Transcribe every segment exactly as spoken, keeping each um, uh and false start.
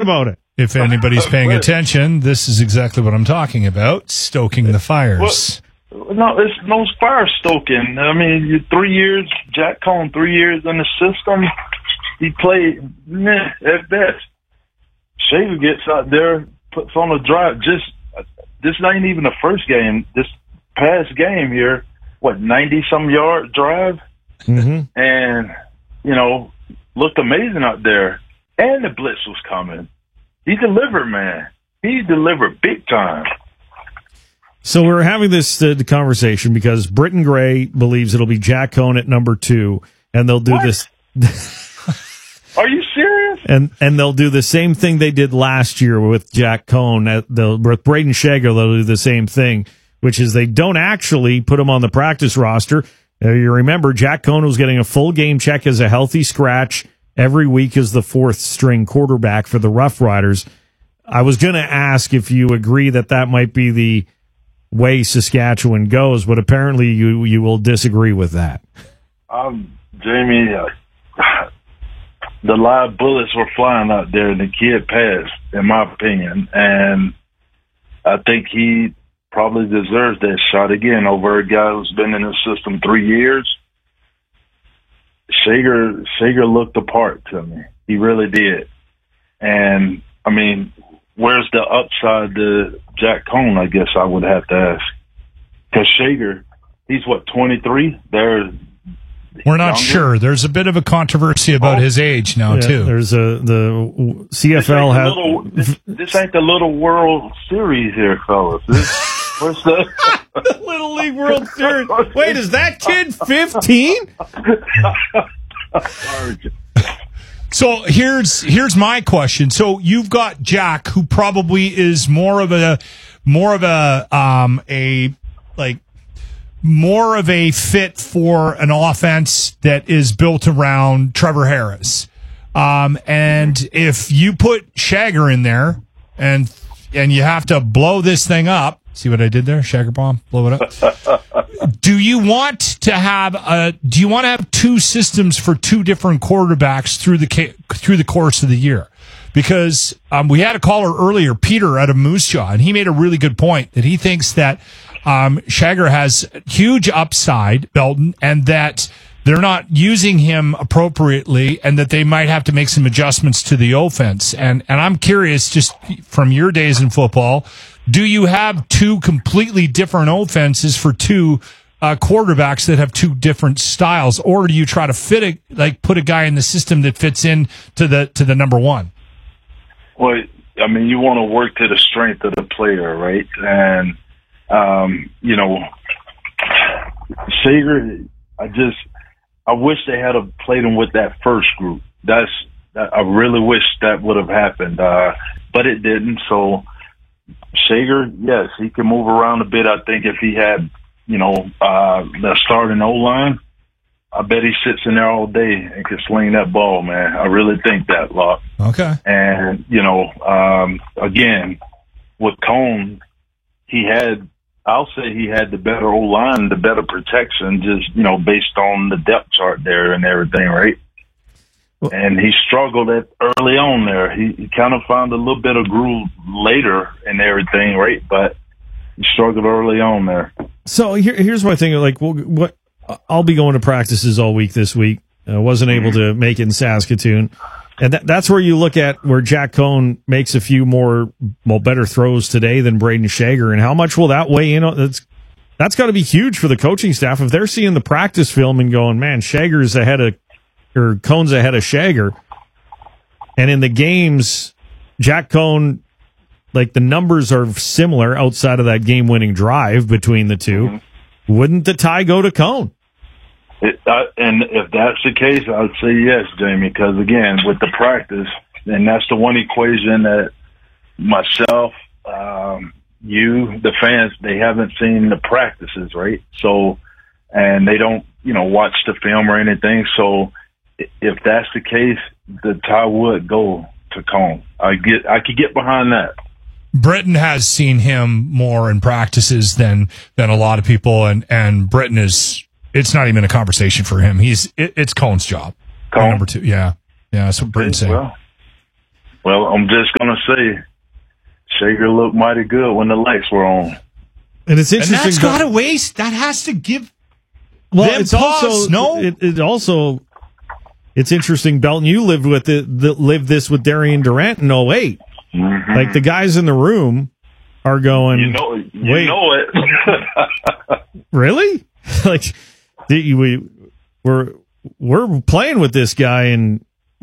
about it. If anybody's paying attention, this is exactly what I'm talking about, stoking the fires. Well, no, it's no fire stoking. I mean, you three years, Jack Cohn, three years in the system, he played, meh, at best. Shager gets out there, puts on a drive. Just this ain't even the first game. This past game here, what, ninety-some yard drive? Mm-hmm. And, you know, looked amazing out there. And the blitz was coming. He delivered, man. He delivered big time. So we're having this uh, conversation because Britton Gray believes it'll be Jack Cohn at number two, and they'll do What? this. Are you serious? And and they'll do the same thing they did last year with Jack Cohn. At the, with Braden Shager, they'll do the same thing, which is they don't actually put him on the practice roster. Uh, you remember, Jack Cohn was getting a full game check as a healthy scratch every week as the fourth string quarterback for the Rough Riders. I was going to ask if you agree that that might be the way Saskatchewan goes, but apparently you you will disagree with that. Um, Jamie, uh, the live bullets were flying out there, and the kid passed, in my opinion. And I think he probably deserves that shot again over a guy who's been in the system three years. Shager, Shager looked the part to me. He really did. And, I mean, where's the upside to Jack Cohn, I guess I would have to ask. Because Shager, he's what, twenty-three? They're We're not younger? sure. There's a bit of a controversy about Oh. his age now, Yeah, too. There's a the C F L This ain't, has the little, this, this ain't the little World Series here, fellas. This, what's the Little League World Series. Wait, is that kid fifteen? So here's here's my question. So you've got Jack, who probably is more of a more of a um a like more of a fit for an offense that is built around Trevor Harris. Um, and if you put Shager in there and and you have to blow this thing up, see what I did there? Shager bomb, blow it up. Do you want to have a? Do you want to have two systems for two different quarterbacks through the through the course of the year? Because um, we had a caller earlier, Peter out of Moose Jaw, and he made a really good point that he thinks that um, Shager has huge upside, Belton, and that they're not using him appropriately, and that they might have to make some adjustments to the offense. And and I'm curious, just from your days in football, do you have two completely different offenses for two uh, quarterbacks that have two different styles, or do you try to fit a like put a guy in the system that fits in to the to the number one? Well, I mean, you want to work to the strength of the player, right? And um, you know, Shager, I just I wish they had played him with that first group. That's I really wish that would have happened, uh, but it didn't. So. Shager, yes, he can move around a bit. I think if he had, you know, uh, the starting O-line, I bet he sits in there all day and can sling that ball, man. I really think that, Locke. Okay. And, you know, um, again, with Cohn, he had, I'll say he had the better O-line, the better protection, just, you know, based on the depth chart there and everything, right? And he struggled at early on there. He, he kind of found a little bit of groove later and everything, right? But he struggled early on there. So here, here's my thing. Like, well, what I'll be going to practices all week this week. I wasn't able to make it in Saskatoon. And that, that's where you look at where Jack Cohn makes a few more, well, better throws today than Braden Shager. And how much will that weigh in? That's, that's got to be huge for the coaching staff. If they're seeing the practice film and going, man, Shager's ahead of or Cohn's ahead of Shager. And in the games, Jack Cohn, like the numbers are similar outside of that game-winning drive between the two. Mm-hmm. Wouldn't the tie go to Cohn? It, uh, and if that's the case, I'd say yes, Jamie, because, again, with the practice, and that's the one equation that myself, um, you, the fans, they haven't seen the practices, right? So, and they don't, you know, watch the film or anything. So, if that's the case, the tie would go to Cohn. I get, I could get behind that. Britton has seen him more in practices than than a lot of people, and and Britton is. It's not even a conversation for him. He's it, it's Cohn's job. Cohn? Number two, yeah, yeah. That's what Britton's saying. Well, Well, I'm just going to say, Shager looked mighty good when the lights were on. And it's interesting. And that's got to waste. That has to give well, them it's pause, also, no? It, it also, it's interesting, Belton, you lived with it, the, lived this with Darian Durant in oh eight. Mm-hmm. Like, the guys in the room are going, You know, you wait, know it. really? Like, the, we, we're, we're playing with this guy, and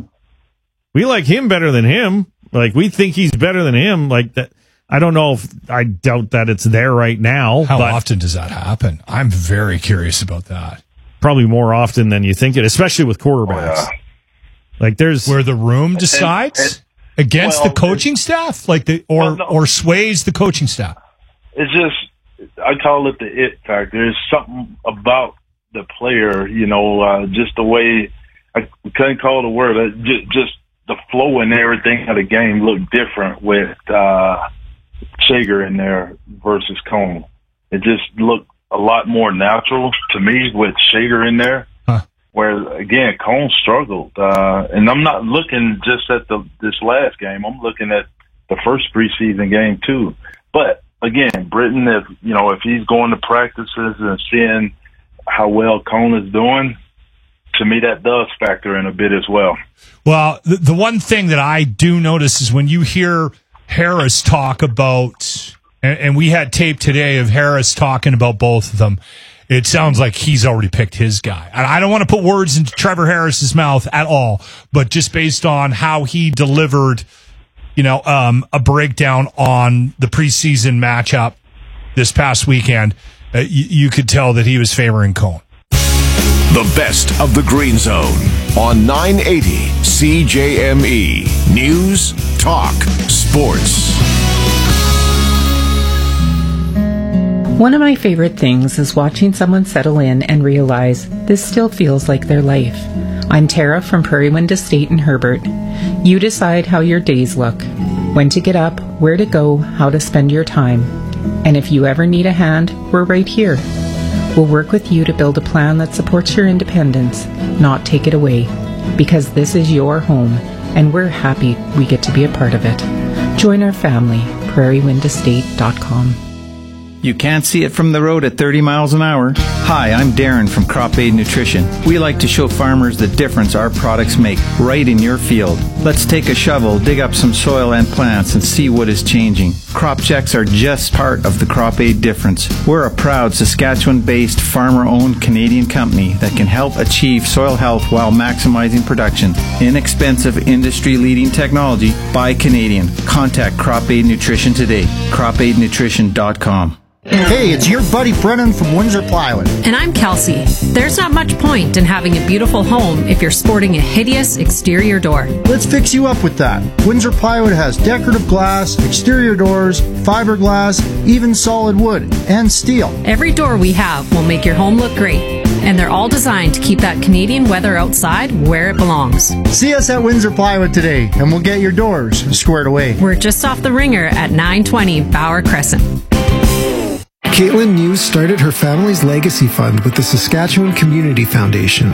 we like him better than him. Like, we think he's better than him. Like, that. I don't know if I doubt that it's there right now. How but often does that happen? I'm very curious about that. Probably more often than you think it, especially with quarterbacks. Oh, yeah. Like, there's where the room decides and, and, against well, the coaching staff, like the or well, no. or sways the coaching staff. It's just, I call it the it factor. There's something about the player, you know, uh, just the way, I couldn't call it a word, uh, just, just the flow and everything of the game looked different with uh, Shager in there versus Cone. It just looked a lot more natural to me with Shager in there. Huh. Where, again, Cone struggled. Uh, and I'm not looking just at the this last game. I'm looking at the first preseason game, too. But, again, Britton, if, you know, if he's going to practices and seeing how well Cone is doing, to me, that does factor in a bit as well. Well, the, the one thing that I do notice is when you hear Harris talk about, and, and we had tape today of Harris talking about both of them, it sounds like he's already picked his guy. And I don't want to put words into Trevor Harris's mouth at all, but just based on how he delivered, you know, um, a breakdown on the preseason matchup this past weekend, uh, you, you could tell that he was favoring Cone. The best of the Green Zone on nine eighty C J M E. News, talk, sports. One of my favorite things is watching someone settle in and realize this still feels like their life. I'm Tara from Prairie Wind Estate in Herbert. You decide how your days look, when to get up, where to go, how to spend your time. And if you ever need a hand, we're right here. We'll work with you to build a plan that supports your independence, not take it away, because this is your home, and we're happy we get to be a part of it. Join our family, prairie wind estate dot com. You can't see it from the road at thirty miles an hour. Hi, I'm Darren from Crop Aid Nutrition. We like to show farmers the difference our products make right in your field. Let's take a shovel, dig up some soil and plants, and see what is changing. Crop checks are just part of the Crop Aid difference. We're a proud Saskatchewan-based, farmer-owned Canadian company that can help achieve soil health while maximizing production. Inexpensive, industry-leading technology by Canadian. Contact Crop Aid Nutrition today. crop aid nutrition dot com. Hey, it's your buddy Brennan from Windsor Plywood. And I'm Kelsey. There's not much point in having a beautiful home if you're sporting a hideous exterior door. Let's fix you up with that. Windsor Plywood has decorative glass, exterior doors, fiberglass, even solid wood, and steel. Every door we have will make your home look great. And they're all designed to keep that Canadian weather outside where it belongs. See us at Windsor Plywood today, and we'll get your doors squared away. We're just off the Ringer at nine twenty Bauer Crescent. Caitlin News started her family's legacy fund with the Saskatchewan Community Foundation.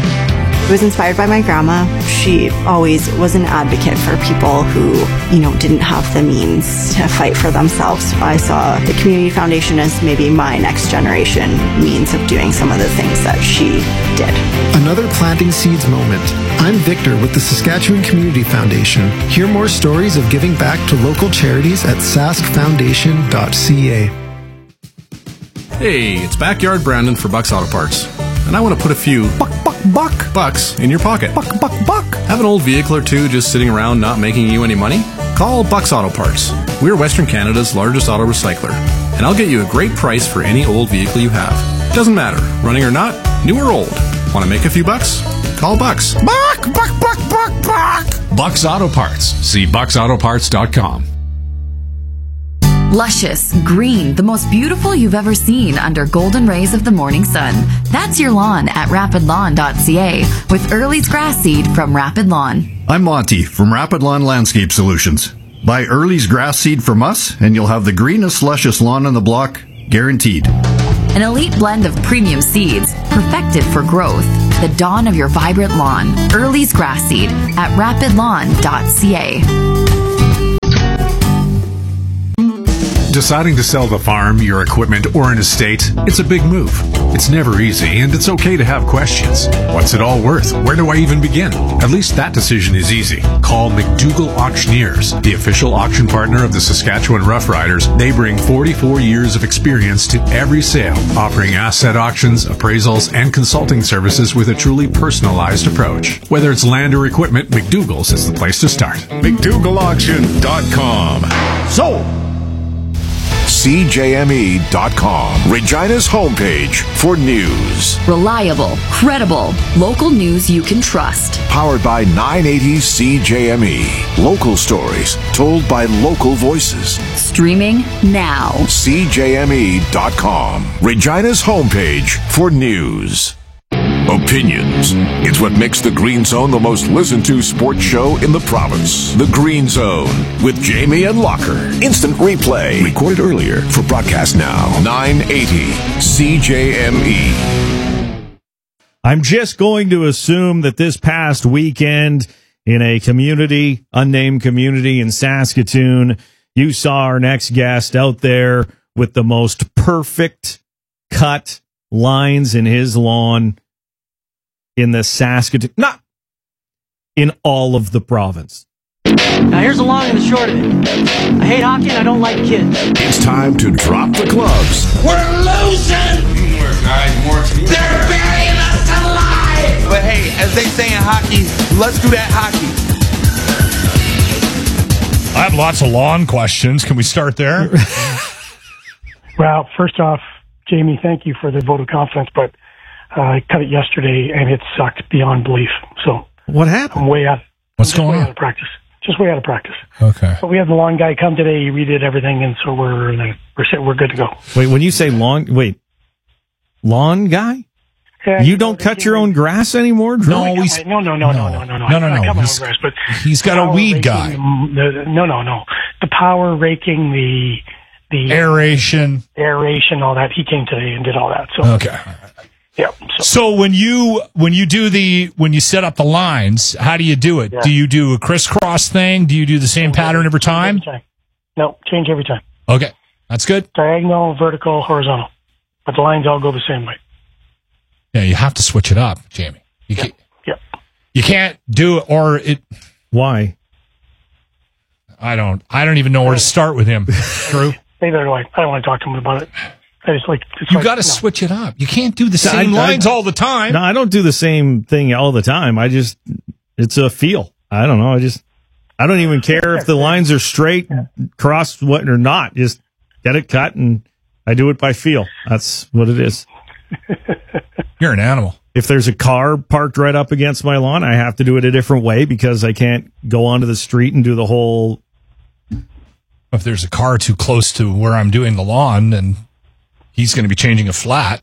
I was inspired by my grandma. She always was an advocate for people who, you know, didn't have the means to fight for themselves. I saw the Community Foundation as maybe my next generation means of doing some of the things that she did. Another planting seeds moment. I'm Victor with the Saskatchewan Community Foundation. Hear more stories of giving back to local charities at sask foundation dot c a. Hey, it's Backyard Brandon for Bucks Auto Parts. And I want to put a few buck, buck, buck bucks in your pocket. Buck, buck, buck. Have an old vehicle or two just sitting around not making you any money? Call Bucks Auto Parts. We're Western Canada's largest auto recycler. And I'll get you a great price for any old vehicle you have. Doesn't matter, running or not, new or old. Want to make a few bucks? Call Bucks. Buck, buck, buck, buck, buck. Bucks Auto Parts. See bucks auto parts dot com. Luscious, green, the most beautiful you've ever seen under golden rays of the morning sun. That's your lawn at rapid lawn dot c a with Early's grass seed from Rapid Lawn. I'm Monty from Rapid Lawn Landscape Solutions. Buy Early's grass seed from us and you'll have the greenest, luscious lawn on the block, guaranteed. An elite blend of premium seeds, perfected for growth. The dawn of your vibrant lawn. Early's Grass Seed at rapid lawn dot c a. Deciding to sell the farm, your equipment, or an estate, it's a big move. It's never easy, and it's okay to have questions. What's it all worth? Where do I even begin? At least that decision is easy. Call McDougall Auctioneers, the official auction partner of the Saskatchewan Roughriders. They bring forty-four years of experience to every sale, offering asset auctions, appraisals, and consulting services with a truly personalized approach. Whether it's land or equipment, McDougall's is the place to start. McDougall Auction dot com. So, C J M E dot com, Regina's homepage for news. Reliable, credible, local news you can trust. Powered by nine eighty C J M E. Local stories told by local voices. Streaming now. C J M E dot com, Regina's homepage for news. Opinions. It's what makes the Green Zone the most listened to sports show in the province. The Green Zone with Jamie and Locker. Instant replay. Recorded earlier for broadcast now. nine eighty C J M E. I'm just going to assume that this past weekend in a community, unnamed community in Saskatoon, you saw our next guest out there with the most perfect cut lines in his lawn in the Saskatoon, not in all of the province. Now here's the long and the short of it. I hate hockey and I don't like kids. It's time to drop the gloves. We're losing! More guys, more team. They're burying us alive! But hey, as they say in hockey, let's do that hockey. I have lots of lawn questions. Can we start there? Well, first off, Jamie, thank you for the vote of confidence, but uh, I cut it yesterday and it sucked beyond belief. So what happened? I'm way out. What's I'm going way on? Out of practice. Just way out of practice. Okay. But we had the lawn guy come today. He redid everything, and so we're we're we're good to go. Wait, when you say lawn, wait, lawn guy? Yeah, you don't cut your own grass anymore, Drew? No, he's, no, no, no, no, no, no, no, no, no, no. I cut my He's, own grass, but he's got a weed guy. The, no, no, no. The power raking, the the aeration, aeration, all that. He came today and did all that. So okay. Yeah. So. so when you when you do the when you set up the lines, how do you do it? Yeah. Do you do a crisscross thing? Do you do the same pattern every time? Every time. No, change every time. Okay, that's good. Diagonal, vertical, horizontal, but the lines all go the same way. Yeah, you have to switch it up, Jamie. You yep. can't. Yep. You can't do it, or it. Why? I don't. I don't even know where to start with him, Drew. Neither do I. I don't want to talk to him about it. I just like you like, got to no. switch it up. You can't do the same I, lines I, all the time. No, I don't do the same thing all the time. I just it's a feel. I don't know. I just I don't even care if the lines are straight, crossed, what or not. Just get it cut, and I do it by feel. That's what it is. You're an animal. If there's a car parked right up against my lawn, I have to do it a different way because I can't go onto the street and do the whole. If there's a car too close to where I'm doing the lawn, then he's going to be changing a flat.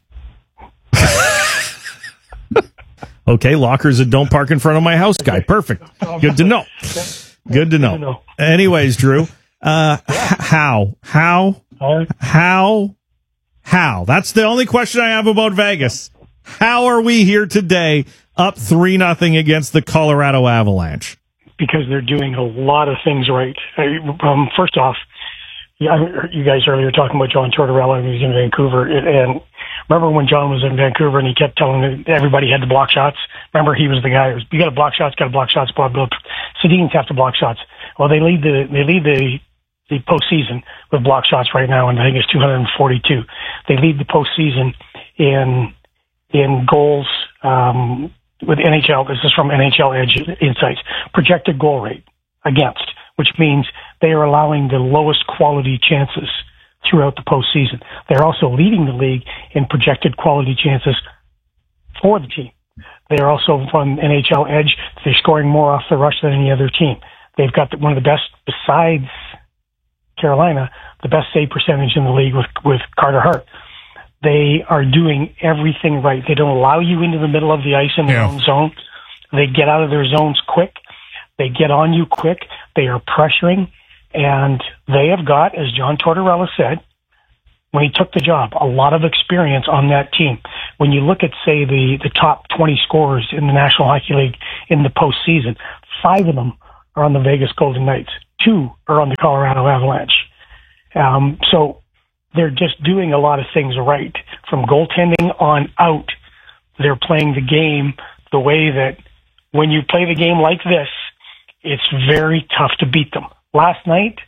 Okay, Locker's a don't park in front of my house guy. Perfect. Good to know. Good to know. Anyways, Drew, uh, h- how, how, how, how? That's the only question I have about Vegas. How are we here today, up three nothing against the Colorado Avalanche? Because they're doing a lot of things right. Um, first off, yeah, I heard you guys earlier talking about John Tortorella, and he was in Vancouver. And remember when John was in Vancouver and he kept telling everybody had to block shots? Remember, he was the guy who was, you got to block shots, got to block shots, blah, blah. Sedins have to block shots. Well, they lead the, they lead the, the postseason with block shots right now, and I think it's two hundred forty-two. They lead the postseason in, in goals, um, with N H L. This is from N H L Edge Insights. Projected goal rate against, which means they are allowing the lowest quality chances throughout the postseason. They're also leading the league in projected quality chances for the team. They're also from N H L Edge. They're scoring more off the rush than any other team. They've got one of the best, besides Carolina, the best save percentage in the league with, with Carter Hart. They are doing everything right. They don't allow you into the middle of the ice in their Yeah. own zone. They get out of their zones quick. They get on you quick. They are pressuring. And they have got, as John Tortorella said, when he took the job, a lot of experience on that team. When you look at, say, the, the top twenty scorers in the National Hockey League in the postseason, five of them are on the Vegas Golden Knights. Two are on the Colorado Avalanche. Um, so they're just doing a lot of things right. From goaltending on out, they're playing the game the way that when you play the game like this, it's very tough to beat them. Last night,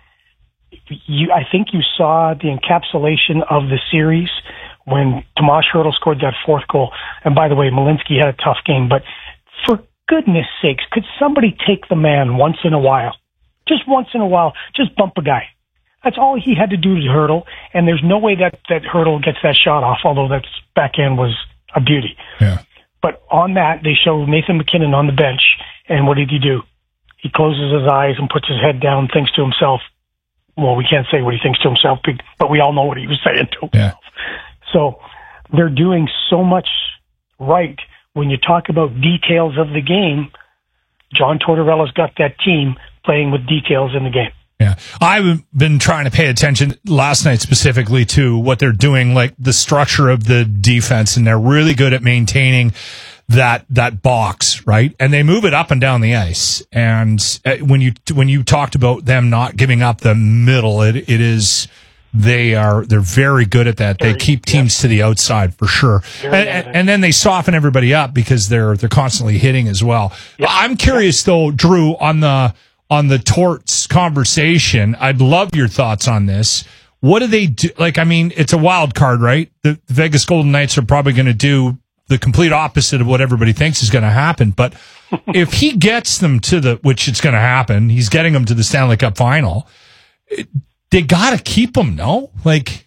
you, I think you saw the encapsulation of the series when Tomas Hertl scored that fourth goal. And by the way, Malinsky had a tough game, but for goodness sakes, could somebody take the man once in a while? Just once in a while, just bump a guy. That's all he had to do to Hertl, and there's no way that, that Hertl gets that shot off, although that backhand was a beauty. Yeah. But on that, they show Nathan McKinnon on the bench, and what did he do? He closes his eyes and puts his head down, thinks to himself, well, we can't say what he thinks to himself, but we all know what he was saying to himself. Yeah. So they're doing so much right. When you talk about details of the game, John Tortorella's got that team playing with details in the game. Yeah. I've been trying to pay attention last night specifically to what they're doing, like the structure of the defense, and they're really good at maintaining that that box, right? And they move it up and down the ice. And when you when you talked about them not giving up the middle, it it is they are they're very good at that. They keep teams to the outside for sure, and, and, and then they soften everybody up because they're they're constantly hitting as well. I'm curious though, Drew, on the on the Torts conversation. I'd love your thoughts on this. What do they do? Like, I mean, it's a wild card, right? The Vegas Golden Knights are probably going to do the complete opposite of what everybody thinks is going to happen. But if he gets them to the, which it's going to happen, he's getting them to the Stanley Cup final. It, they got to keep him, no? Like,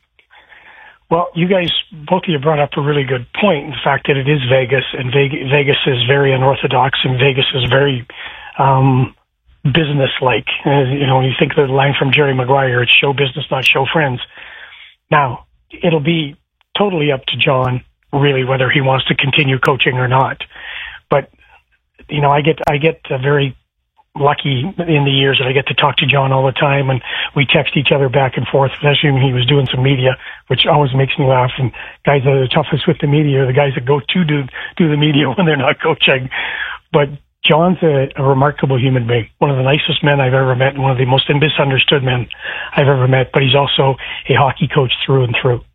well, you guys, both of you brought up a really good point. The fact that it is Vegas, and Vegas, Vegas is very unorthodox, and Vegas is very um, business-like. Uh, you know, when you think of the line from Jerry Maguire, it's show business, not show friends. Now, it'll be totally up to John, really, whether he wants to continue coaching or not. But, you know, I get I get uh, very lucky in the years that I get to talk to John all the time, and we text each other back and forth, especially when he was doing some media, which always makes me laugh. And guys that are the toughest with the media are the guys that go to do, do the media when they're not coaching. But John's a, a remarkable human being, one of the nicest men I've ever met, and one of the most misunderstood men I've ever met, but he's also a hockey coach through and through.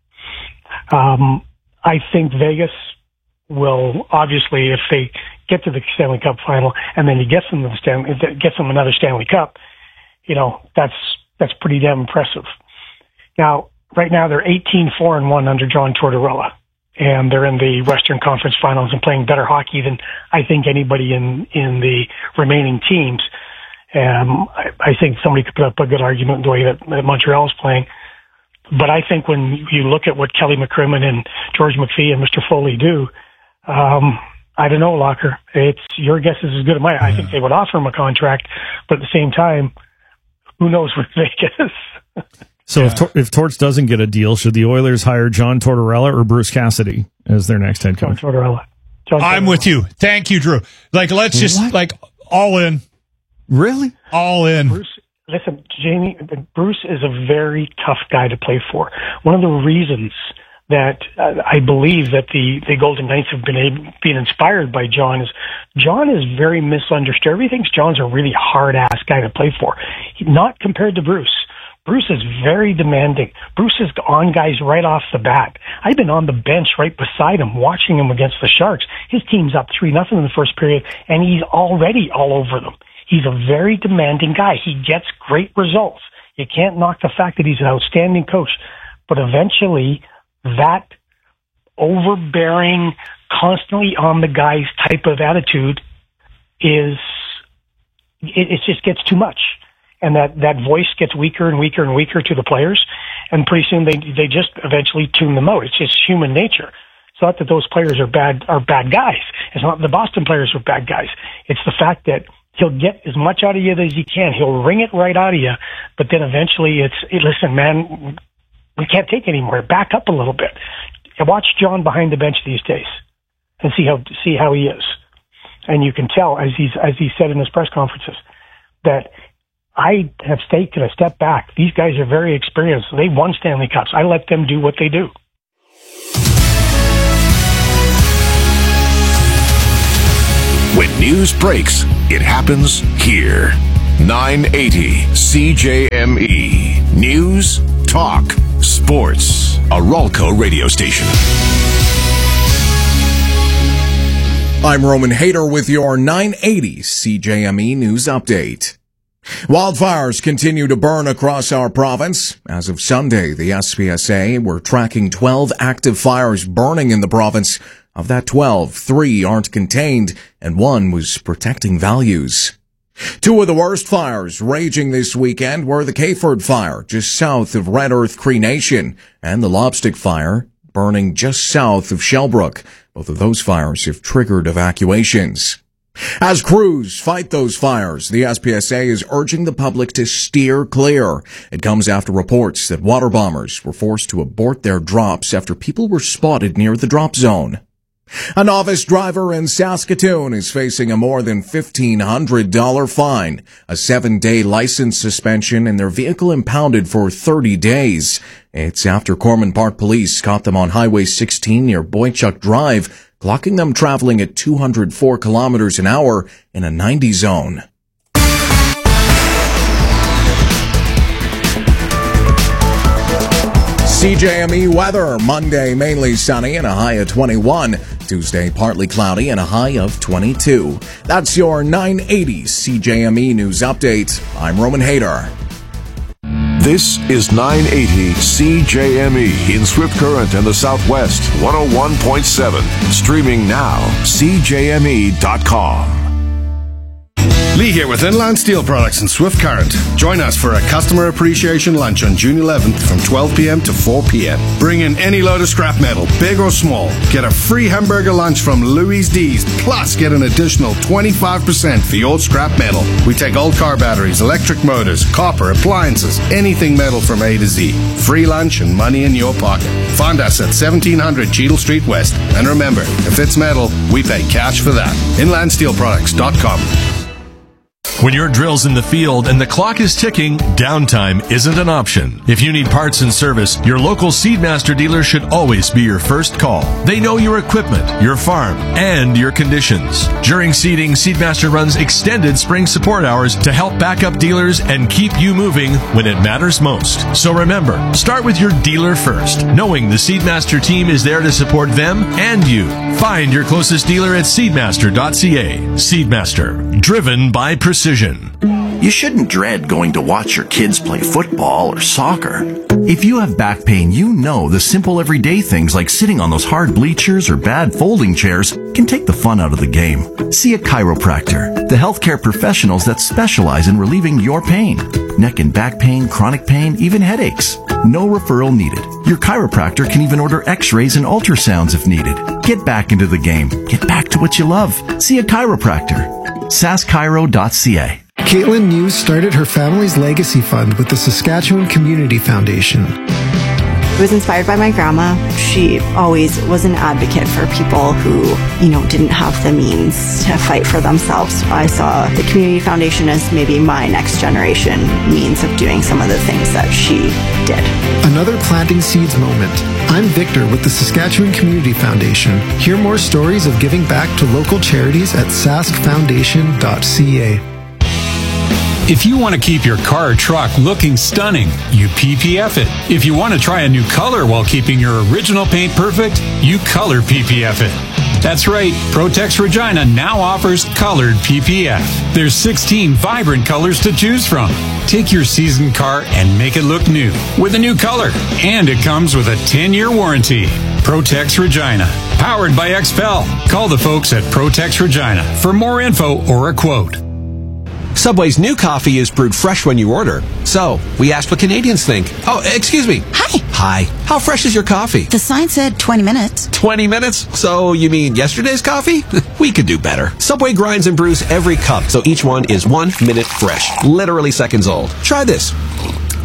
Um, I think Vegas will, obviously, if they get to the Stanley Cup final and then he gets them to the Stanley, gets them another Stanley Cup, you know, that's that's pretty damn impressive. Now, right now they're eighteen four and one under John Tortorella, and they're in the Western Conference Finals and playing better hockey than I think anybody in in the remaining teams. Um, I, I think somebody could put up a good argument the way that, that Montreal is playing. But I think when you look at what Kelly McCrimmon and George McPhee and Mister Foley do, um, I don't know, Locker. It's your guess is as good as mine. I think they would offer him a contract, but at the same time, who knows with Vegas? So yeah. if Tor- if Torts doesn't get a deal, should the Oilers hire John Tortorella or Bruce Cassidy as their next head coach? John Tortorella. John I'm Tortorella. with you. Thank you, Drew. Like, let's just what? like all in. Really? All in. Bruce, listen, Jamie, Bruce is a very tough guy to play for. One of the reasons that uh, I believe that the, the Golden Knights have been able, been inspired by John is John is very misunderstood. Everybody thinks John's a really hard-ass guy to play for. He, not compared to Bruce. Bruce is very demanding. Bruce is on guys right off the bat. I've been on the bench right beside him, watching him against the Sharks. His team's up three nothing in the first period, and he's already all over them. He's a very demanding guy. He gets great results. You can't knock the fact that he's an outstanding coach. But eventually, that overbearing, constantly on the guys type of attitude is, it, it just gets too much. And that, that voice gets weaker and weaker and weaker to the players. And pretty soon they, they just eventually tune them out. It's just human nature. It's not that those players are bad, are bad guys. It's not the Boston players are bad guys. It's the fact that he'll get as much out of you as he can. He'll wring it right out of you. But then eventually it's, hey, listen, man, we can't take it anymore. Back up a little bit. Watch John behind the bench these days and see how, see how he is. And you can tell, as he's, as he said in his press conferences, that I have taken a step back. These guys are very experienced. They won Stanley Cups. I let them do what they do. When news breaks, it happens here. nine eighty C J M E. News, talk, sports. A Ralco radio station. I'm Roman Hader with your nine eighty C J M E News Update. Wildfires continue to burn across our province. As of Sunday, the S P S A were tracking twelve active fires burning in the province. Of that twelve, three aren't contained, and one was protecting values. Two of the worst fires raging this weekend were the Kayford Fire, just south of Red Earth Cree Nation, and the Lobstick Fire, burning just south of Shellbrook. Both of those fires have triggered evacuations. As crews fight those fires, the S P S A is urging the public to steer clear. It comes after reports that water bombers were forced to abort their drops after people were spotted near the drop zone. A novice driver in Saskatoon is facing a more than fifteen hundred dollars fine, a seven-day license suspension, and their vehicle impounded for thirty days. It's after Corman Park Police caught them on Highway sixteen near Boychuk Drive, clocking them traveling at two hundred four kilometers an hour in a ninety zone. C J M E weather, Monday mainly sunny and a high of twenty-one. Tuesday partly cloudy and a high of twenty-two. That's your nine eighty C J M E News Update. I'm Roman Hader. This is nine eighty C J M E in Swift Current and the Southwest, one oh one point seven. Streaming now, C J M E dot com. Lee here with Inland Steel Products and Swift Current. Join us for a customer appreciation lunch on June eleventh from twelve p.m. to four p.m. Bring in any load of scrap metal, big or small. Get a free hamburger lunch from Louis D's, plus get an additional twenty-five percent for your scrap metal. We take old car batteries, electric motors, copper, appliances, anything metal from A to Z. Free lunch and money in your pocket. Find us at seventeen hundred Cheadle Street West. And remember, if it's metal, we pay cash for that. inland steel products dot com. When your drill's in the field and the clock is ticking, downtime isn't an option. If you need parts and service, your local Seedmaster dealer should always be your first call. They know your equipment, your farm, and your conditions. During seeding, Seedmaster runs extended spring support hours to help back up dealers and keep you moving when it matters most. So remember, start with your dealer first, knowing the Seedmaster team is there to support them and you. Find your closest dealer at seedmaster dot c a. Seedmaster, driven by precision. You shouldn't dread going to watch your kids play football or soccer. If you have back pain, you know the simple everyday things like sitting on those hard bleachers or bad folding chairs can take the fun out of the game. See a chiropractor, the healthcare professionals that specialize in relieving your pain. Neck and back pain, chronic pain, even headaches. No referral needed. Your chiropractor can even order x-rays and ultrasounds if needed. Get back into the game. Get back to what you love. See a chiropractor. sask chiro dot c a. Caitlin News started her family's legacy fund with the Saskatchewan Community Foundation. It was inspired by my grandma. She always was an advocate for people who, you know, didn't have the means to fight for themselves. I saw the Community Foundation as maybe my next generation means of doing some of the things that she did. Another planting seeds moment. I'm Victor with the Saskatchewan Community Foundation. Hear more stories of giving back to local charities at sask foundation dot c a. If you want to keep your car or truck looking stunning, you P P F it. If you want to try a new color while keeping your original paint perfect, you color P P F it. That's right, Protex Regina now offers colored P P F. There's sixteen vibrant colors to choose from. Take your seasoned car and make it look new with a new color. And it comes with a ten-year warranty. Protex Regina, powered by X P E L. Call the folks at Protex Regina for more info or a quote. Subway's new coffee is brewed fresh when you order. So, we asked what Canadians think. Oh, excuse me. Hi. Hi. How fresh is your coffee? The sign said twenty minutes. twenty minutes? So, you mean yesterday's coffee? We could do better. Subway grinds and brews every cup, so each one is one minute fresh. Literally seconds old. Try this.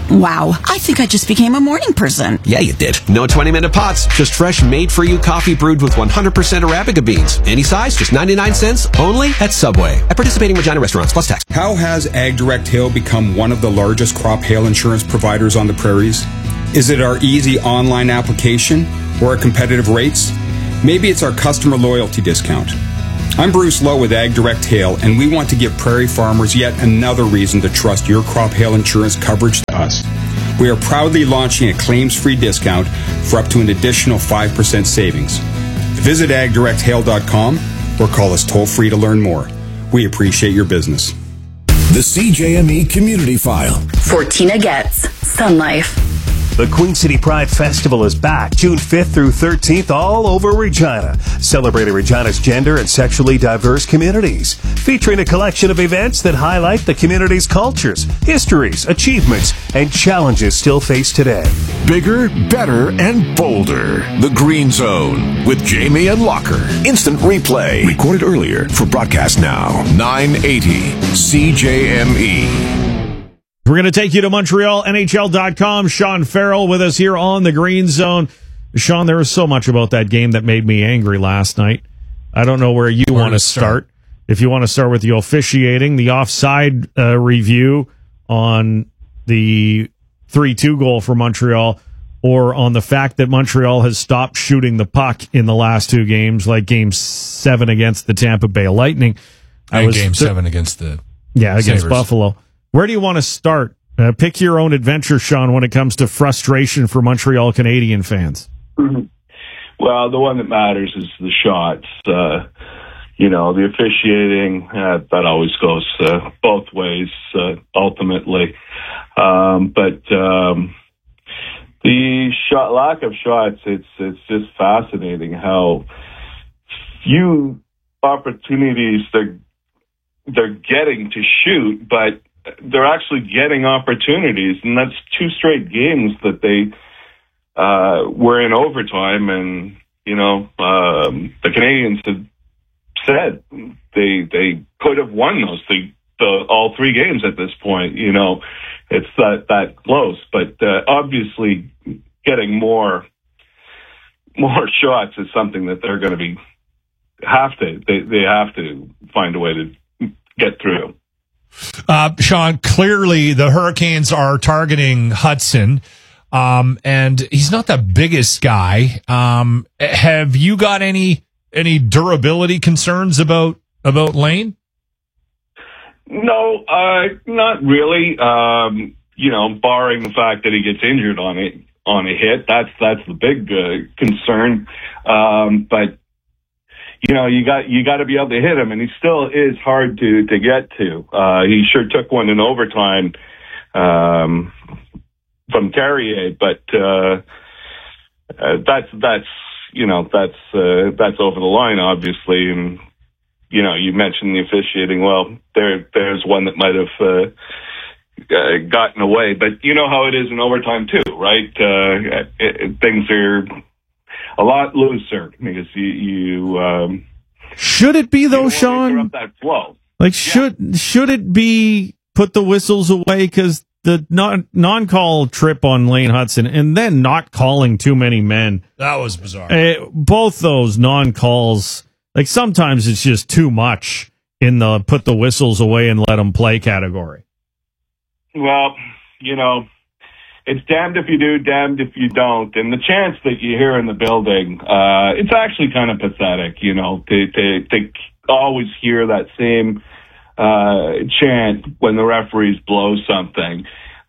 Wow, I think I just became a morning person. Yeah, you did. No twenty-minute pots, just fresh, made-for-you coffee brewed with one hundred percent Arabica beans. Any size, just ninety-nine cents, only at Subway. At participating Regina restaurants, plus tax. How has AgDirect Hail become one of the largest crop hail insurance providers on the prairies? Is it our easy online application or our competitive rates? Maybe it's our customer loyalty discount. I'm Bruce Lowe with AgDirect Hail, and we want to give prairie farmers yet another reason to trust your crop hail insurance coverage to us. We are proudly launching a claims-free discount for up to an additional five percent savings. Visit ag direct hail dot com or call us toll-free to learn more. We appreciate your business. The C J M E Community File. For Tina Getz, Sun Life. The Queen City Pride Festival is back June fifth through thirteenth all over Regina, celebrating Regina's gender and sexually diverse communities, featuring a collection of events that highlight the community's cultures, histories, achievements, and challenges still faced today. Bigger, better, and bolder. The Green Zone with Jamie and Locker. Instant replay. Recorded earlier for broadcast now. nine eighty C J M E. We're going to take you to Montreal N H L dot com. Sean Farrell with us here on the Green Zone. Sean, there was so much about that game that made me angry last night. I don't know where you where want to start. start. If you want to start with the officiating, the offside uh, review on the three two goal for Montreal, or on the fact that Montreal has stopped shooting the puck in the last two games, like Game seven against the Tampa Bay Lightning. And I was Game th- seven against the Yeah, against Sabres. Buffalo. Where do you want to start? Uh, pick your own adventure, Sean, when it comes to frustration for Montreal Canadian fans. Mm-hmm. Well, the one that matters is the shots. Uh, you know, the officiating, uh, that always goes uh, both ways, uh, ultimately. Um, but um, the shot, lack of shots, it's it's just fascinating how few opportunities they're, they're getting to shoot, but they're actually getting opportunities, and that's two straight games that they uh, were in overtime, and, you know, um, the Canadians had said they they could have won those the, the all three games at this point. You know, it's that that close, but uh, obviously getting more more shots is something that they're going to be have to they they have to find a way to get through. Uh, Sean, clearly the Hurricanes are targeting Hudson, um, and he's not the biggest guy. Um, have you got any any durability concerns about about Lane? No, uh, not really. Um, you know, barring the fact that he gets injured on it on a hit, that's that's the big uh, concern. Um, but you know, you got you got to be able to hit him, and he still is hard to to get to. Uh, he sure took one in overtime um, from Carrier, but uh, uh, that's that's you know that's uh, that's over the line, obviously. And you know, you mentioned the officiating. Well, there there's one that might have uh, uh, gotten away, but you know how it is in overtime too, right? Uh, it, it, things are a lot looser because you, you um, should it be though, Sean? That flow. Like, should yeah. should it be put the whistles away because the non non call trip on Lane Hudson and then not calling too many men? That was bizarre. Uh, both those non calls, like sometimes it's just too much in the put the whistles away and let them play category. Well, you know. It's damned if you do, damned if you don't. And the chants that you hear in the building, uh, it's actually kind of pathetic, you know, to, to, to always hear that same uh, chant when the referees blow something.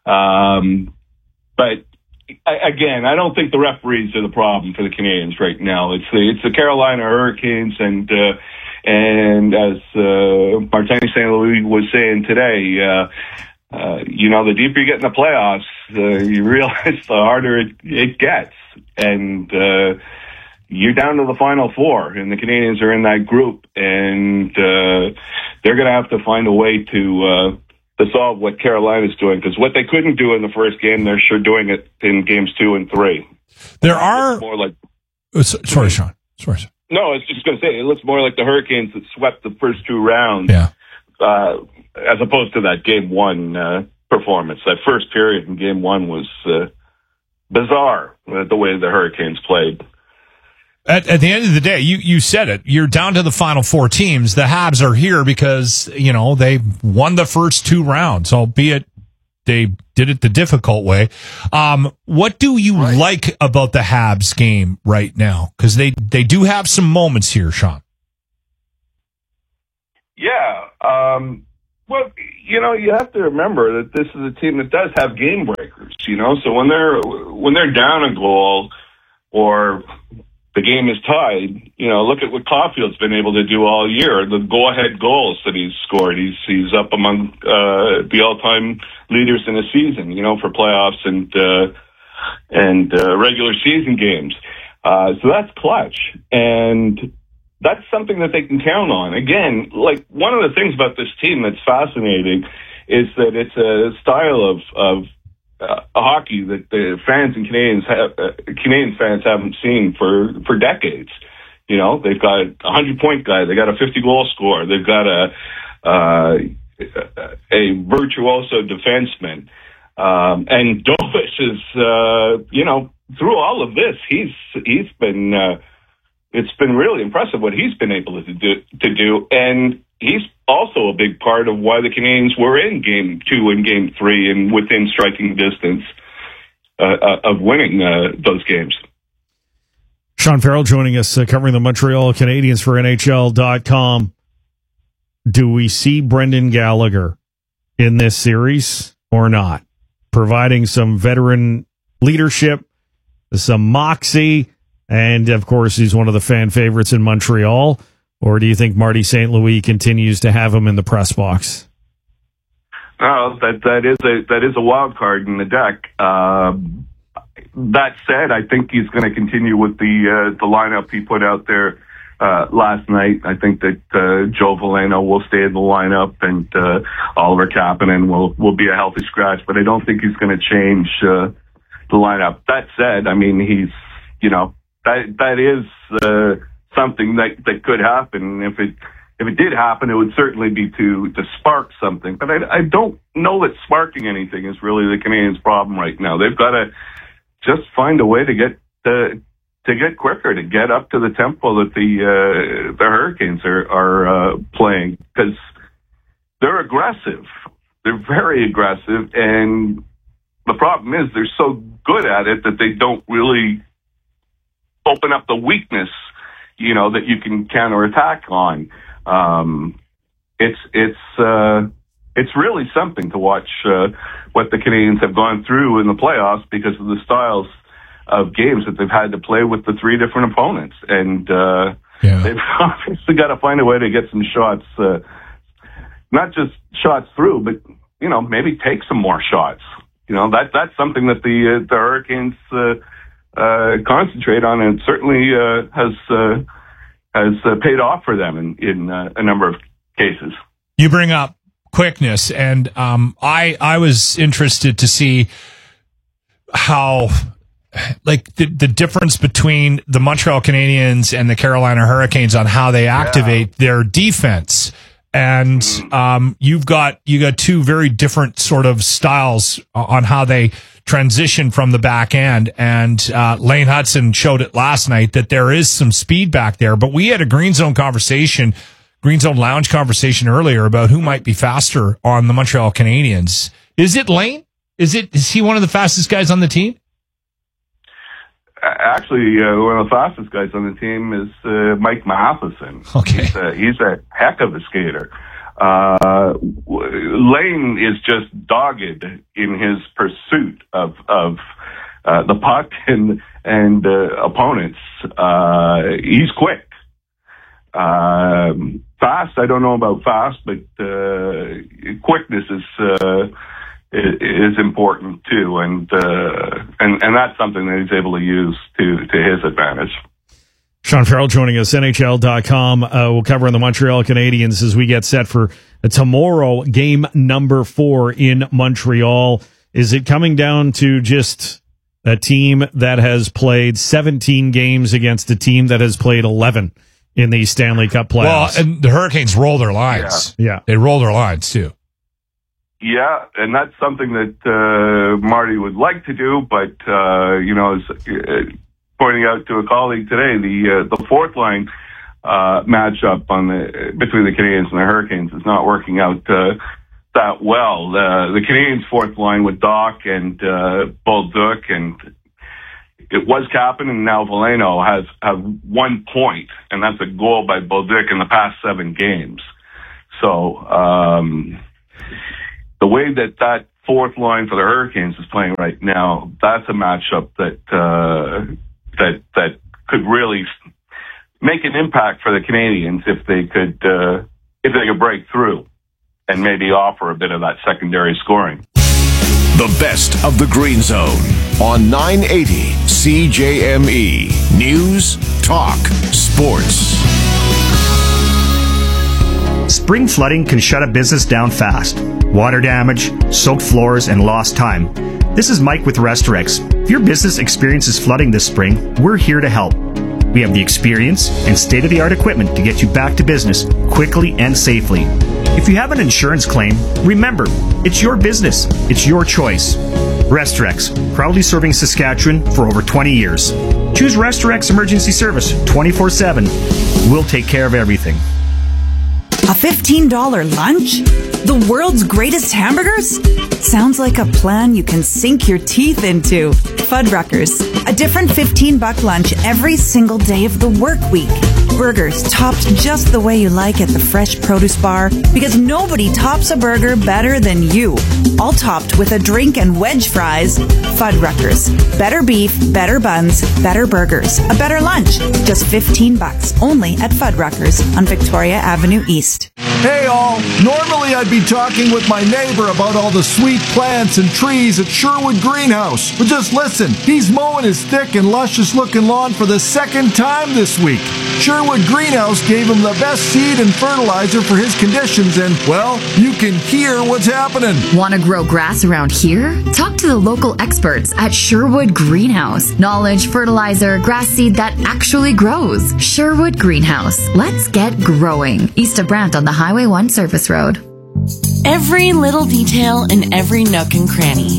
Um, but again, I don't think the referees are the problem for the Canadians right now. It's the, it's the Carolina Hurricanes, and uh, and as uh, Martin Saint Louis was saying today, uh, Uh, you know, the deeper you get in the playoffs, uh, you realize the harder it, it gets. And uh, you're down to the Final Four, and the Canadians are in that group. And uh, they're going to have to find a way to uh, to solve what Carolina's doing. Because what they couldn't do in the first game, they're sure doing it in games two and three. There are... more like... Oh, sorry, Sean. Sorry, Sean. No, I was just going to say, it looks more like the Hurricanes that swept the first two rounds. Yeah. Uh, as opposed to that game one uh, performance. That first period in game one was uh, bizarre, uh, the way the Hurricanes played. At, at the end of the day, you, you said it. You're down to the final four teams. The Habs are here because, you know, they won the first two rounds, albeit they did it the difficult way. Um, what do you right. like about the Habs game right now? Because they, they do have some moments here, Sean. Yeah. Um, well, you know, you have to remember that this is a team that does have game breakers, you know, so when they're, when they're down a goal or the game is tied, you know, look at what Caulfield's been able to do all year. The go-ahead goals that he's scored, he's he's up among uh, the all-time leaders in a season, you know, for playoffs and uh, and uh, regular season games. Uh, so that's clutch, and that's something that they can count on. Again, like one of the things about this team that's fascinating is that it's a style of of Uh, hockey that the fans and Canadians have, uh, Canadian fans haven't seen for, for decades. You know, they've got a hundred point guy. They got a fifty goal scorer. They've got a, uh, a virtuoso defenseman. Um, and Dovish is, uh, you know, through all of this, he's, he's been, uh, it's been really impressive what he's been able to do, to do. And he's also a big part of why the Canadians were in game two and game three and within striking distance uh, of winning uh, those games. Sean Farrell joining us, uh, covering the Montreal Canadiens for N H L dot com. Do we see Brendan Gallagher in this series or not? Providing some veteran leadership, some moxie, and of course he's one of the fan favorites in Montreal. Or do you think Marty Saint Louis continues to have him in the press box? No, that that is a that is a wild card in the deck. Um, that said, I think he's going to continue with the uh, the lineup he put out there uh, last night. I think that uh, Joe Veleno will stay in the lineup, and uh, Oliver Kapanen will will be a healthy scratch. But I don't think he's going to change uh, the lineup. That said, I mean he's you know that that is. Uh, something that, that could happen. If it if it did happen, it would certainly be to, to spark something. But I, I don't know that sparking anything is really the Canadiens' problem right now. They've got to just find a way to get to, to get quicker, to get up to the tempo that the uh, the Hurricanes are are uh, playing, because they're aggressive. They're very aggressive, and the problem is they're so good at it that they don't really open up the weakness, you know, that you can counterattack on. Um, it's, it's, uh, it's really something to watch, uh, what the Canadians have gone through in the playoffs because of the styles of games that they've had to play with the three different opponents. And, uh, yeah. they've obviously got to find a way to get some shots, uh, not just shots through, but, you know, maybe take some more shots. You know, that, that's something that the, uh, the Hurricanes, uh, Uh, concentrate on, and certainly uh, has uh, has uh, paid off for them in, in uh, a number of cases. You bring up quickness, and um, I I was interested to see how, like, the, the difference between the Montreal Canadiens and the Carolina Hurricanes on how they activate yeah. their defense. And um, you've got you got two very different sort of styles on how they transition from the back end. And uh, Lane Hudson showed it last night that there is some speed back there. But we had a Green Zone conversation, Green Zone Lounge conversation earlier about who might be faster on the Montreal Canadiens. Is it Lane? Is it? Is he one of the fastest guys on the team? Actually, uh, one of the fastest guys on the team is uh, Mike Matheson. Okay. He's a, he's a heck of a skater. Uh, Lane is just dogged in his pursuit of, of, uh, the puck and, and, uh, opponents. Uh, he's quick. Um, fast, I don't know about fast, but, uh, quickness is, uh, is important too. And, uh, and, and that's something that he's able to use to, to his advantage. Sean Farrell joining us, N H L dot com. Uh, we'll cover on the Montreal Canadiens as we get set for tomorrow, game number four in Montreal. Is it coming down to just a team that has played seventeen games against a team that has played eleven in the Stanley Cup playoffs? Well, and the Hurricanes roll their lines. Yeah. yeah. They roll their lines, too. Yeah, and that's something that uh, Marty would like to do, but, uh, you know, as uh, pointing out to a colleague today, the uh, the fourth line uh, matchup on the between the Canadiens and the Hurricanes is not working out uh, that well. Uh, the Canadiens' fourth line with Doc and uh, Bolduc, and it was Kapanen, and now Veleno has have one point, and that's a goal by Bolduc in the past seven games. So um, the way that that fourth line for the Hurricanes is playing right now, that's a matchup that uh, that that could really make an impact for the Canadiens if they could uh, if they could break through and maybe offer a bit of that secondary scoring. The best of the Green Zone on nine eighty C J M E. News, talk, sports. Spring flooding can shut a business down fast. Water damage, soaked floors, and lost time. This is Mike with Restorex. If your business experiences flooding this spring, we're here to help. We have the experience and state-of-the-art equipment to get you back to business quickly and safely. If you have an insurance claim, remember, it's your business. It's your choice. Restorex, proudly serving Saskatchewan for over twenty years. Choose Restorex Emergency Service twenty-four seven. We'll take care of everything. A fifteen dollars lunch? The world's greatest hamburgers? Sounds like a plan you can sink your teeth into. Fuddruckers, a different fifteen bucks lunch every single day of the work week. Burgers topped just the way you like at the Fresh Produce Bar, because nobody tops a burger better than you. All topped with a drink and wedge fries. Fuddruckers. Better beef, better buns, better burgers. A better lunch. Just fifteen bucks. Only at Fuddruckers on Victoria Avenue East. Hey all, normally I'd be talking with my neighbor about all the sweet plants and trees at Sherwood Greenhouse. But just listen, he's mowing his thick and luscious looking lawn for the second time this week. Sherwood Greenhouse gave him the best seed and fertilizer for his conditions, and, well, you can hear what's happening. Want to grow grass around here? Talk to the local experts at Sherwood Greenhouse. Knowledge, fertilizer, grass seed that actually grows. Sherwood Greenhouse. Let's get growing. East of Brant on the Highway one Service Road. Every little detail in every nook and cranny.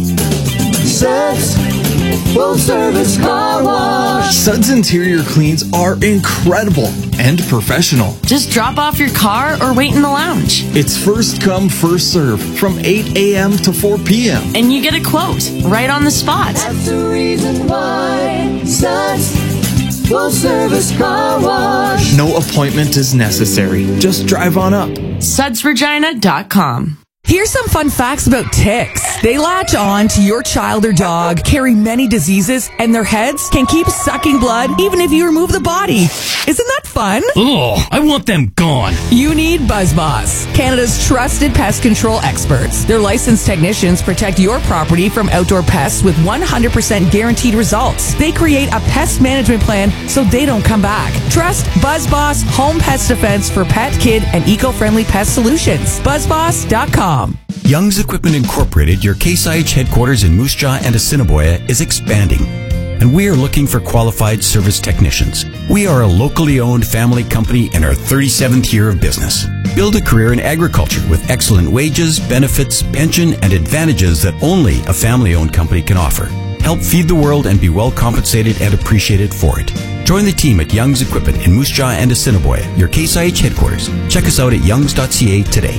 Suds Full Service Car Wash. Suds interior cleans are incredible and professional. Just drop off your car or wait in the lounge. It's first come, first serve from eight a.m. to four p.m. And you get a quote right on the spot. That's the reason why Suds Full Service Car Wash. No appointment is necessary. Just drive on up. Suds Regina dot com. Here's some fun facts about ticks. They latch on to your child or dog, carry many diseases, and their heads can keep sucking blood even if you remove the body. Isn't that fun? Ugh, I want them gone. You need BuzzBoss, Canada's trusted pest control experts. Their licensed technicians protect your property from outdoor pests with one hundred percent guaranteed results. They create a pest management plan so they don't come back. Trust BuzzBoss Home Pest Defense for pet, kid, and eco-friendly pest solutions. BuzzBoss dot com. Young's Equipment Incorporated, your Case I H headquarters in Moose Jaw and Assiniboia, is expanding, and we are looking for qualified service technicians. We are a locally owned family company in our thirty-seventh year of business. Build a career in agriculture with excellent wages, benefits, pension, and advantages that only a family-owned company can offer. Help feed the world and be well compensated and appreciated for it. Join the team at Young's Equipment in Moose Jaw and Assiniboia, your Case I H headquarters. Check us out at youngs dot c a today.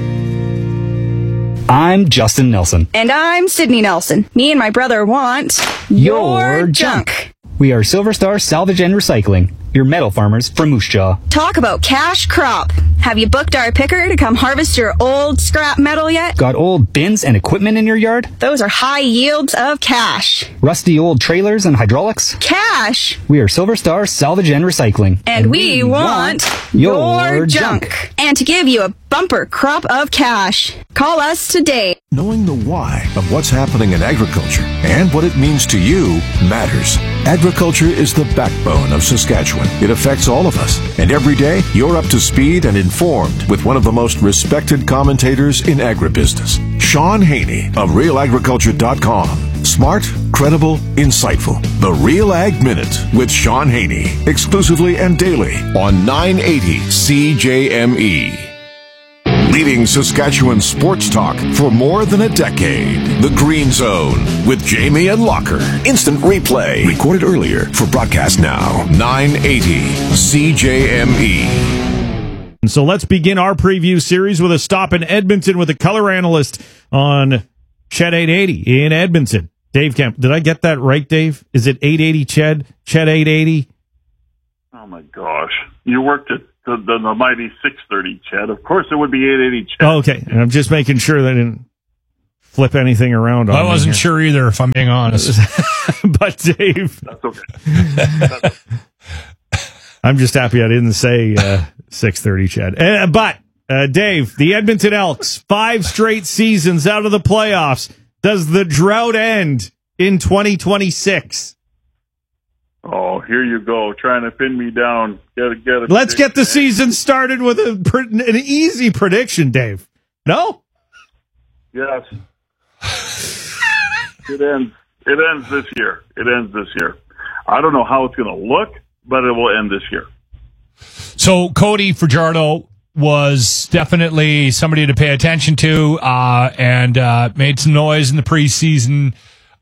I'm Justin Nelson. And I'm Sydney Nelson. Me and my brother want your, your junk. junk. We are Silver Star Salvage and Recycling, your metal farmers from Moose Jaw. Talk about cash crop. Have you booked our picker to come harvest your old scrap metal yet? Got old bins and equipment in your yard? Those are high yields of cash. Rusty old trailers and hydraulics? Cash. We are Silver Star Salvage and Recycling. And, and we, we want, want your, your junk. junk. And to give you a bumper crop of cash. Call us today. Knowing the why of what's happening in agriculture and what it means to you matters. Agriculture is the backbone of Saskatchewan. It affects all of us. And every day, you're up to speed and informed with one of the most respected commentators in agribusiness, Sean Haney of real agriculture dot com. Smart, credible, insightful. The Real Ag Minute with Sean Haney. Exclusively and daily on nine eighty C J M E. leading Saskatchewan sports talk for more than a decade. The Green Zone with Jamie and Locker. Instant replay. Recorded earlier for broadcast now. nine eighty C J M E. And so let's begin our preview series with a stop in Edmonton with a color analyst on Ched eight eighty in Edmonton. Dave Kemp. Did I get that right, Dave? Is it eight eighty Ched? Ched eight eighty? Oh, my gosh. You worked at the, the, the mighty six thirty Ched. Of course it would be eight eighty Ched. Oh, okay. And I'm just making sure that I didn't flip anything around on I wasn't sure either, if I'm being honest. But, Dave. That's okay. That's okay. I'm just happy I didn't say uh, six thirty Ched. Uh, but, uh, Dave, the Edmonton Elks, five straight seasons out of the playoffs. Does the drought end in twenty twenty-six? Oh, here you go, trying to pin me down. Get a, get a Let's get the season started with a, an easy prediction, Dave. No? Yes. It ends. It ends this year. It ends this year. I don't know how it's going to look, but it will end this year. So Cody Fajardo was definitely somebody to pay attention to, uh, and uh, made some noise in the preseason.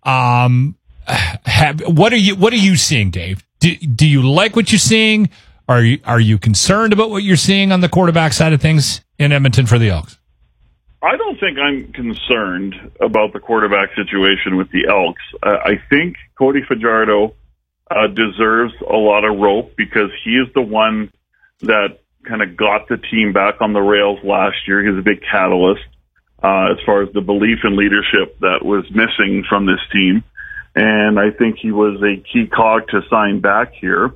Um, have, what are you What are you seeing, Dave? Do, do you like what you're seeing? Are you Are you concerned about what you're seeing on the quarterback side of things in Edmonton for the Elks? I don't think I'm concerned about the quarterback situation with the Elks. Uh, I think Cody Fajardo uh, deserves a lot of rope because he is the one that kind of got the team back on the rails last year. He was a big catalyst uh, as far as the belief and leadership that was missing from this team. And I think he was a key cog to sign back here.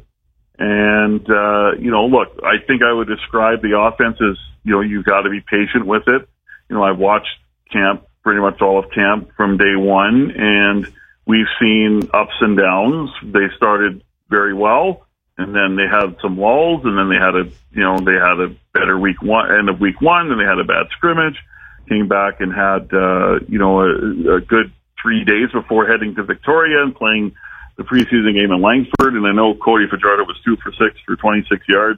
And, uh, you know, look, I think I would describe the offense as, you know, you've got to be patient with it. You know, I've watched camp, pretty much all of camp from day one, and we've seen ups and downs. They started very well, and then they had some lulls, and then they had a, you know, they had a better week one, end of week one, and they had a bad scrimmage, came back and had, uh, you know, a, a good three days before heading to Victoria and playing the preseason game in Langford. And I know Cody Fajardo was two for six for twenty-six yards.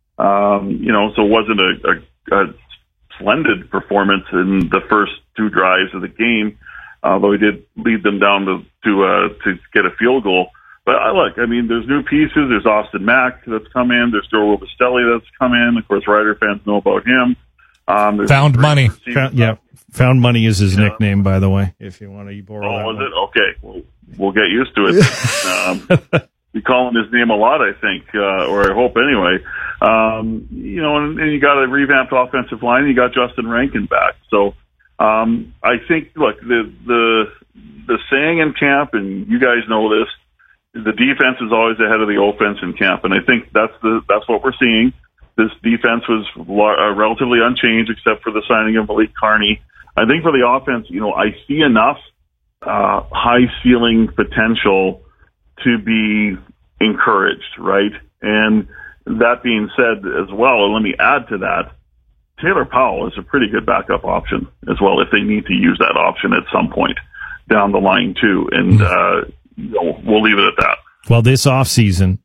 Um, you know, so it wasn't a, a, a splendid performance in the first two drives of the game, although he did lead them down to to, uh, to get a field goal. But I look, I mean, there's new pieces. There's Austin Mack that's come in. There's Joe Robustelli that's come in. Of course, Rider fans know about him. Um, Found money. Found, yeah, Found Money is his yeah. nickname, by the way, if you want to borrow oh, that. Oh, is one. it? Okay. Well, we'll get used to it. um, we call him his name a lot, I think, uh, or I hope anyway. Um, you know, and, and you got a revamped offensive line. And you got Justin Rankin back. So um, I think, look, the the the saying in camp, and you guys know this, the defense is always ahead of the offense in camp, and I think that's the that's what we're seeing. This defense was uh, relatively unchanged except for the signing of Malik Carney. I think for the offense, you know, I see enough uh, high ceiling potential to be encouraged, right? And that being said as well, and let me add to that, Taylor Powell is a pretty good backup option as well if they need to use that option at some point down the line too. And uh, you know, we'll leave it at that. Well, this offseason,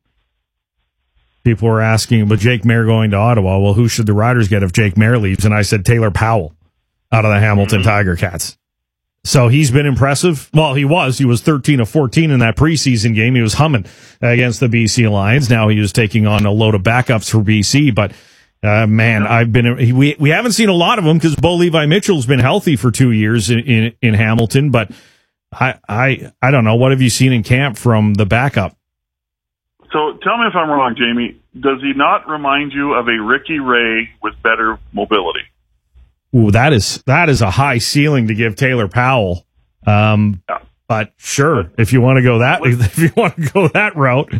people were asking, with Jake Maier going to Ottawa, well, who should the Riders get if Jake Maier leaves? And I said Taylor Powell out of the Hamilton mm-hmm. Tiger Cats. So he's been impressive. Well, he was. He was thirteen of fourteen in that preseason game. He was humming against the B C Lions. Now he was taking on a load of backups for B C. But, uh, man, I've been we we haven't seen a lot of them because Bo Levi Mitchell's been healthy for two years in, in, in Hamilton. But I, I, I don't know. What have you seen in camp from the backup? So tell me if I'm wrong, Jamie. Does he not remind you of a Ricky Ray with better mobility? Ooh, that is that is a high ceiling to give Taylor Powell. Um, yeah. But sure, but, if you want to go that if you want to go that route.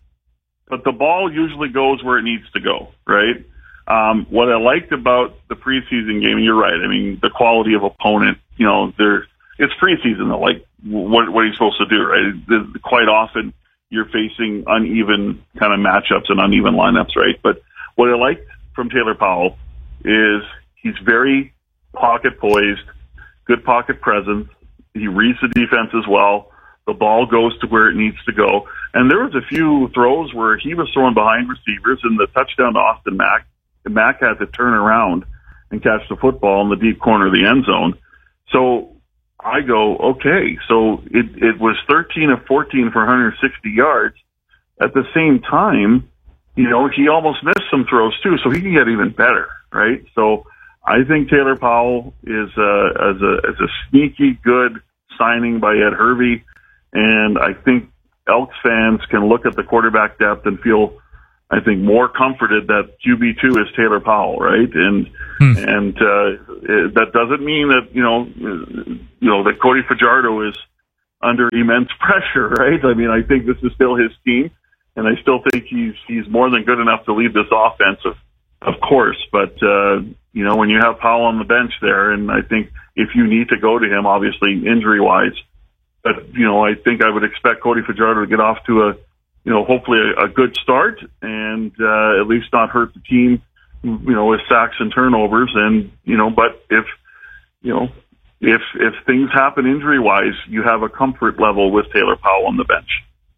But the ball usually goes where it needs to go, right? Um, what I liked about the preseason game, and you're right. I mean, the quality of opponent. You know, there it's preseason. Though, like what what are you supposed to do, right? Quite often you're facing uneven kind of matchups and uneven lineups, right? But what I liked from Taylor Powell is he's very pocket poised, good pocket presence. He reads the defense as well. The ball goes to where it needs to go. And there was a few throws where he was throwing behind receivers, and the touchdown to Austin Mack, and Mack had to turn around and catch the football in the deep corner of the end zone. So I go, okay, so it, it was thirteen of fourteen for one hundred sixty yards. At the same time, you know, he almost missed some throws too, so he can get even better, right? So I think Taylor Powell is a, as a, as a sneaky good signing by Ed Hervey. And I think Elks fans can look at the quarterback depth and feel, I think, more comforted that Q B two is Taylor Powell, right? And hmm. and uh, it, that doesn't mean that, you know, you know, that Cody Fajardo is under immense pressure, right? I mean, I think this is still his team, and I still think he's he's more than good enough to lead this offense, of, of course. But uh, you know, when you have Powell on the bench there, and I think if you need to go to him, obviously injury wise, but you know, I think I would expect Cody Fajardo to get off to a, you know, hopefully a, a good start, and uh, at least not hurt the team, you know, with sacks and turnovers. And you know, but if you know, if if things happen injury wise, you have a comfort level with Taylor Powell on the bench.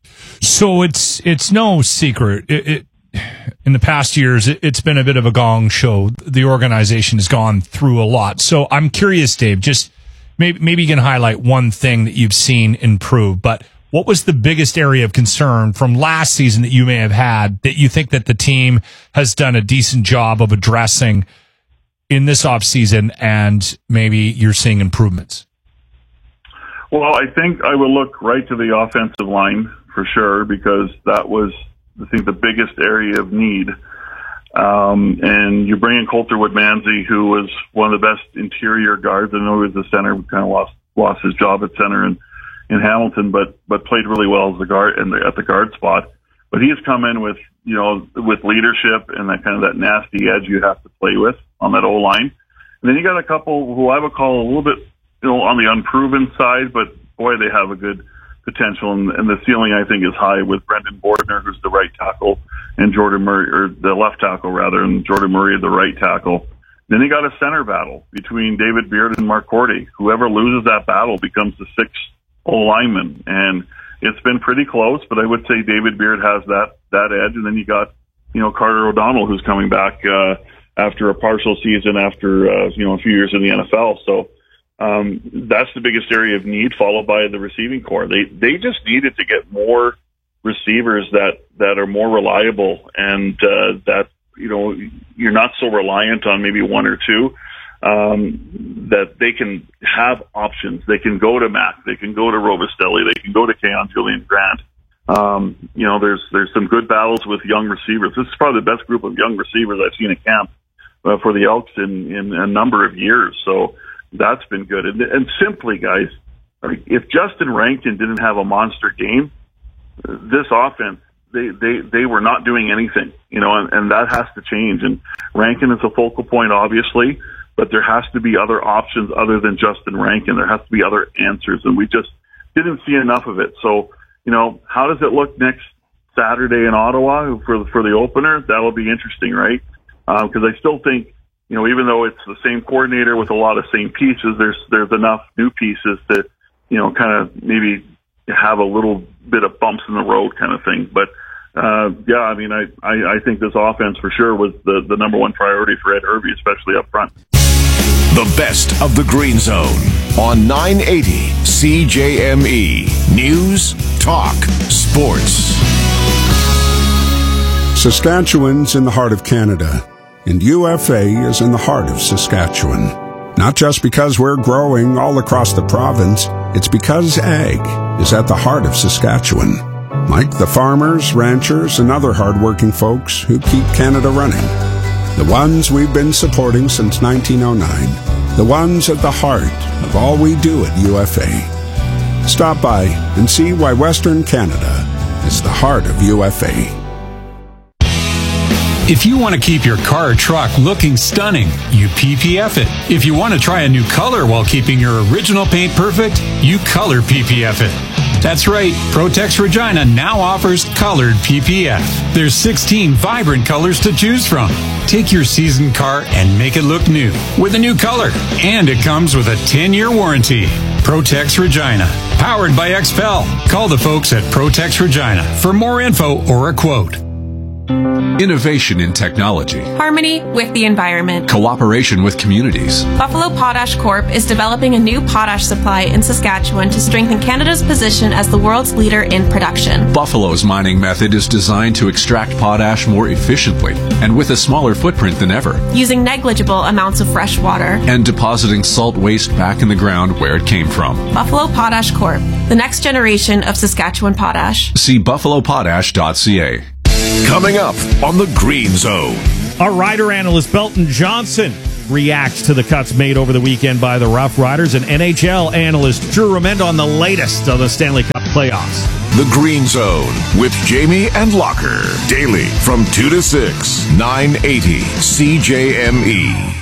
So it's it's no secret. It, it in the past years, it, it's been a bit of a gong show. The organization has gone through a lot. So I'm curious, Dave, just maybe maybe you can highlight one thing that you've seen improve. But what was the biggest area of concern from last season that you may have had that you think that the team has done a decent job of addressing in this offseason, and maybe you're seeing improvements? Well, I think I will look right to the offensive line for sure, because that was, I think, the biggest area of need. Um, and you bring in Coulter Woodmansey, who was one of the best interior guards. I know he was the center, kind of lost lost his job at center in, in Hamilton, but but played really well as the guard and at the guard spot. But he's come in with, you know, with leadership and that kind of that nasty edge you have to play with on that O line. And then you got a couple who I would call a little bit, you know, on the unproven side, but boy, they have a good potential, and, and the ceiling, I think, is high with Brendan Bordner, who's the right tackle, and Jordan Murray, or the left tackle rather, and Jordan Murray, the right tackle. Then you got a center battle between David Beard and Mark Cordy. Whoever loses that battle becomes the sixth O lineman, and it's been pretty close, but I would say David Beard has that that edge. And then you got, you know, Carter O'Donnell, who's coming back uh, after a partial season, after uh, you know, a few years in the N F L. So um, that's the biggest area of need, followed by the receiving core. They they just needed to get more receivers that that are more reliable, and uh, that, you know, you're not so reliant on maybe one or two. Um, that they can have options. They can go to Mac. They can go to Robustelli. They can go to Keon Julian Grant. Um, you know, there's there's some good battles with young receivers. This is probably the best group of young receivers I've seen at camp uh, for the Elks in, in a number of years. So that's been good. And, and simply, guys, if Justin Rankin didn't have a monster game, this offense, they, they, they were not doing anything, you know, and, and that has to change. And Rankin is a focal point, obviously, but there has to be other options other than Justin Rankin. There has to be other answers, and we just didn't see enough of it. So, you know, how does it look next Saturday in Ottawa for for the opener? That'll be interesting, right? Because uh, I still think, you know, even though it's the same coordinator with a lot of same pieces, there's there's enough new pieces to, you know, kind of maybe have a little bit of bumps in the road kind of thing. But uh, yeah, I mean, I, I I think this offense for sure was the the number one priority for Ed Hervey, especially up front. The best of the Green Zone on nine eighty C J M E. News, talk, sports. Saskatchewan's in the heart of Canada, and U F A is in the heart of Saskatchewan. Not just because we're growing all across the province, it's because ag is at the heart of Saskatchewan. Like the farmers, ranchers, and other hardworking folks who keep Canada running. The ones we've been supporting since nineteen oh nine. The ones at the heart of all we do at U F A. Stop by and see why Western Canada is the heart of U F A. If you want to keep your car or truck looking stunning, you P P F it. If you want to try a new color while keeping your original paint perfect, you color P P F it. That's right, Protex Regina now offers colored P P F. There's sixteen vibrant colors to choose from. Take your seasoned car and make it look new with a new color. And it comes with a ten-year warranty. Protex Regina, powered by X P E L. Call the folks at Protex Regina for more info or a quote. Innovation in technology. Harmony with the environment. Cooperation with communities. Buffalo Potash Corp is developing a new potash supply in Saskatchewan to strengthen Canada's position as the world's leader in production. Buffalo's mining method is designed to extract potash more efficiently and with a smaller footprint than ever, using negligible amounts of fresh water and depositing salt waste back in the ground where it came from. Buffalo Potash Corp, the next generation of Saskatchewan potash. See buffalo potash dot c a. Coming up on the Green Zone. Our rider analyst Belton Johnson reacts to the cuts made over the weekend by the Rough Riders, and N H L analyst Drew Remend on the latest of the Stanley Cup playoffs. The Green Zone with Jamie and Locker. Daily from two to six, nine eighty C J M E.